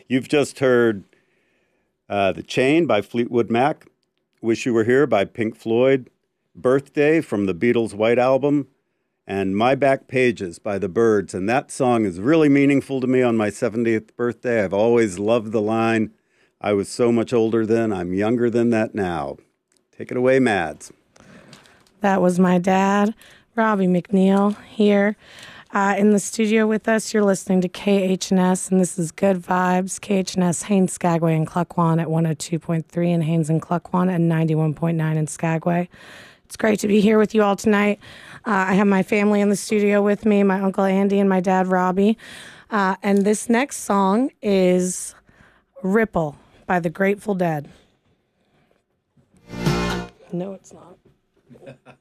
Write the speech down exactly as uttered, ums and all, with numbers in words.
You've just heard uh, The Chain by Fleetwood Mac, Wish You Were Here by Pink Floyd, Birthday from the Beatles' White Album, and My Back Pages by the Byrds. And that song is really meaningful to me on my seventieth birthday. I've always loved the line, I was so much older then, I'm younger than that now. Take it away, Mads. That was my dad, Robbie McNeil, here uh, in the studio with us. You're listening to K H N S, and this is Good Vibes. K H N S, Haines, Skagway, and Cluckwan at one oh two point three, and Haines and Cluckwan at ninety-one point nine in Skagway. It's great to be here with you all tonight. Uh, I have my family in the studio with me, my Uncle Andy and my dad, Robbie. Uh, and this next song is Ripple by the Grateful Dead. No, it's not.